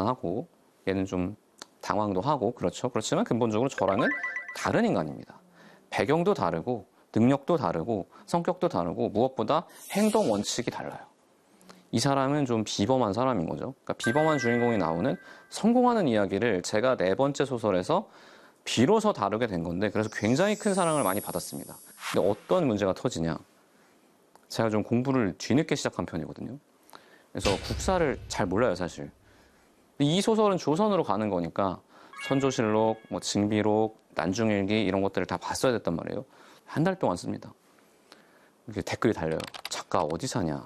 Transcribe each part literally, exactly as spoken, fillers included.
대단하고 얘는 좀 당황도 하고 그렇죠. 그렇지만 근본적으로 저랑은 다른 인간입니다. 배경도 다르고 능력도 다르고 성격도 다르고 무엇보다 행동 원칙이 달라요. 이 사람은 좀 비범한 사람인 거죠. 그러니까 비범한 주인공이 나오는 성공하는 이야기를 제가 네 번째 소설에서 비로소 다루게 된 건데 그래서 굉장히 큰 사랑을 많이 받았습니다. 근데 어떤 문제가 터지냐. 제가 좀 공부를 뒤늦게 시작한 편이거든요. 그래서 국사를 잘 몰라요, 사실. 이 소설은 조선으로 가는 거니까 선조실록, 뭐 징비록, 난중일기 이런 것들을 다 봤어야 됐단 말이에요. 한 달 동안 씁니다. 이렇게 댓글이 달려요. 작가 어디 사냐?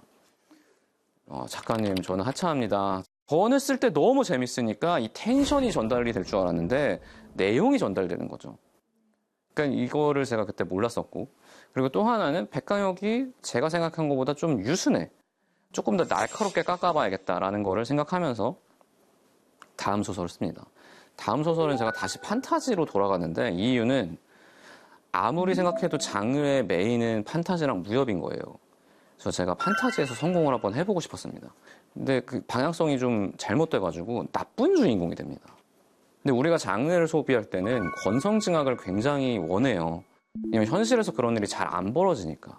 어, 작가님 저는 하차합니다. 저는 쓸 때 너무 재밌으니까 이 텐션이 전달이 될 줄 알았는데 내용이 전달되는 거죠. 그러니까 이거를 제가 그때 몰랐었고 그리고 또 하나는 백강혁이 제가 생각한 것보다 좀 유순해. 조금 더 날카롭게 깎아봐야겠다라는 거를 생각하면서 다음 소설을 씁니다. 다음 소설은 제가 다시 판타지로 돌아갔는데 이 이유는 아무리 생각해도 장르의 메인은 판타지랑 무협인 거예요. 그래서 제가 판타지에서 성공을 한번 해보고 싶었습니다. 근데 그 방향성이 좀 잘못돼가지고 나쁜 주인공이 됩니다. 근데 우리가 장르를 소비할 때는 권성징악을 굉장히 원해요. 왜냐면 현실에서 그런 일이 잘 안 벌어지니까.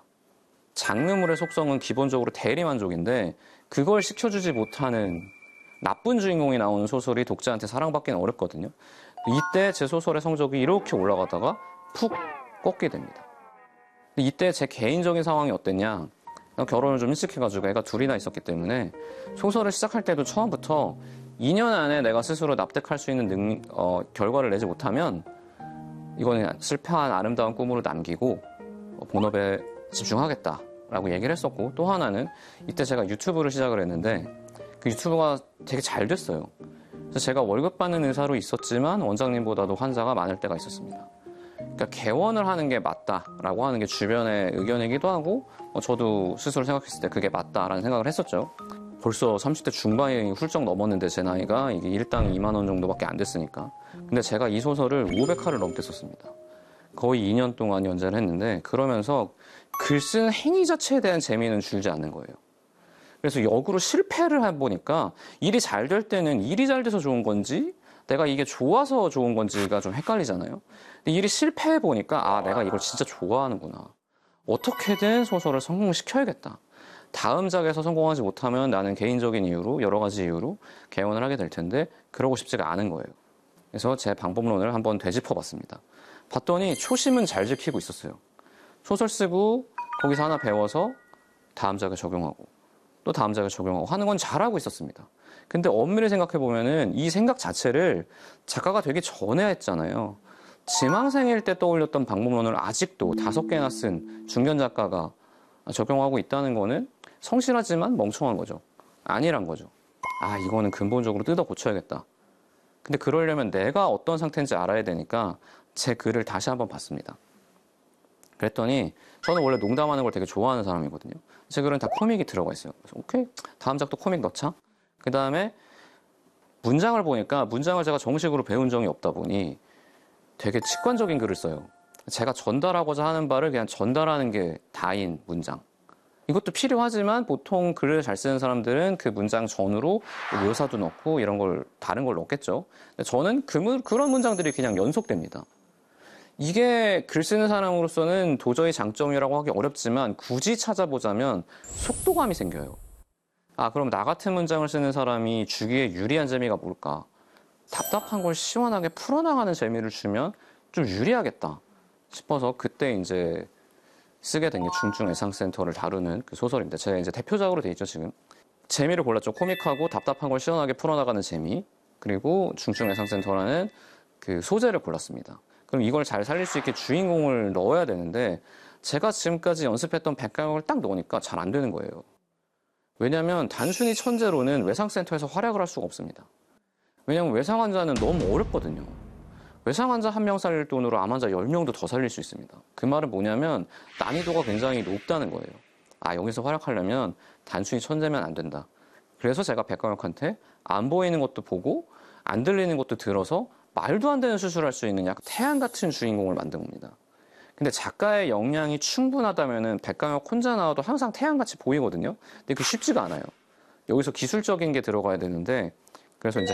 장르물의 속성은 기본적으로 대리만족인데 그걸 시켜주지 못하는 나쁜 주인공이 나오는 소설이 독자한테 사랑받기는 어렵거든요. 이때 제 소설의 성적이 이렇게 올라가다가 푹 꺾게 됩니다. 이때 제 개인적인 상황이 어땠냐. 결혼을 좀 일찍 해가지고 애가 둘이나 있었기 때문에 소설을 시작할 때도 처음부터 이 년 안에 내가 스스로 납득할 수 있는 능, 어, 결과를 내지 못하면 이거는 실패한 아름다운 꿈으로 남기고 본업에 집중하겠다라고 얘기를 했었고 또 하나는 이때 제가 유튜브를 시작을 했는데 그 유튜브가 되게 잘 됐어요. 그래서 제가 월급 받는 의사로 있었지만 원장님보다도 환자가 많을 때가 있었습니다. 그러니까 개원을 하는 게 맞다라고 하는 게 주변의 의견이기도 하고 어, 저도 스스로 생각했을 때 그게 맞다라는 생각을 했었죠. 벌써 삼십 대 중반이 훌쩍 넘었는데 제 나이가 이게 일당 이만 원 정도밖에 안 됐으니까. 근데 제가 이 소설을 오백 화를 넘게 썼습니다. 거의 이 년 동안 연재를 했는데 그러면서 글 쓰는 행위 자체에 대한 재미는 줄지 않는 거예요. 그래서 역으로 실패를 해보니까 일이 잘 될 때는 일이 잘 돼서 좋은 건지 내가 이게 좋아서 좋은 건지가 좀 헷갈리잖아요. 근데 일이 실패해보니까 아 내가 이걸 진짜 좋아하는구나. 어떻게든 소설을 성공시켜야겠다. 다음 작에서 성공하지 못하면 나는 개인적인 이유로 여러 가지 이유로 개원을 하게 될 텐데 그러고 싶지가 않은 거예요. 그래서 제 방법론을 한번 되짚어봤습니다. 봤더니 초심은 잘 지키고 있었어요. 소설 쓰고 거기서 하나 배워서 다음 작에 적용하고 또 다음 작에 적용하고 하는 건 잘하고 있었습니다. 근데 엄밀히 생각해보면은 이 생각 자체를 작가가 되기 전에 했잖아요. 지망생일 때 떠올렸던 방법론을 아직도 다섯 개나 쓴 중견 작가가 적용하고 있다는 거는 성실하지만 멍청한 거죠. 아니란 거죠. 아, 이거는 근본적으로 뜯어 고쳐야겠다. 근데 그러려면 내가 어떤 상태인지 알아야 되니까 제 글을 다시 한번 봤습니다. 그랬더니 저는 원래 농담하는 걸 되게 좋아하는 사람이거든요. 제 글은 다 코믹이 들어가 있어요. 그래서 오케이, 다음 작도 코믹 넣자. 그 다음에 문장을 보니까 문장을 제가 정식으로 배운 적이 없다 보니 되게 직관적인 글을 써요. 제가 전달하고자 하는 바를 그냥 전달하는 게 다인 문장. 이것도 필요하지만 보통 글을 잘 쓰는 사람들은 그 문장 전후로 묘사도 넣고 이런 걸 다른 걸 넣겠죠. 근데 저는 그, 그런 문장들이 그냥 연속됩니다. 이게 글 쓰는 사람으로서는 도저히 장점이라고 하기 어렵지만 굳이 찾아보자면 속도감이 생겨요. 아, 그럼 나 같은 문장을 쓰는 사람이 주기에 유리한 재미가 뭘까? 답답한 걸 시원하게 풀어나가는 재미를 주면 좀 유리하겠다 싶어서 그때 이제 쓰게 된 게 중증애상센터를 다루는 그 소설입니다. 제가 이제 대표작으로 돼 있죠, 지금. 재미를 골랐죠. 코믹하고 답답한 걸 시원하게 풀어나가는 재미. 그리고 중증애상센터라는 그 소재를 골랐습니다. 그럼 이걸 잘 살릴 수 있게 주인공을 넣어야 되는데 제가 지금까지 연습했던 백강혁을 딱 넣으니까 잘 안 되는 거예요. 왜냐하면 단순히 천재로는 외상센터에서 활약을 할 수가 없습니다. 왜냐하면 외상 환자는 너무 어렵거든요. 외상 환자 한 명 살릴 돈으로 암 환자 열 명도 더 살릴 수 있습니다. 그 말은 뭐냐면 난이도가 굉장히 높다는 거예요. 아, 여기서 활약하려면 단순히 천재면 안 된다. 그래서 제가 백강혁한테 안 보이는 것도 보고 안 들리는 것도 들어서 말도 안 되는 수술을 할 수 있는 약간 태양 같은 주인공을 만든 겁니다. 근데 작가의 역량이 충분하다면은 백강혁 혼자 나와도 항상 태양같이 보이거든요. 근데 그 쉽지가 않아요. 여기서 기술적인 게 들어가야 되는데 그래서 이제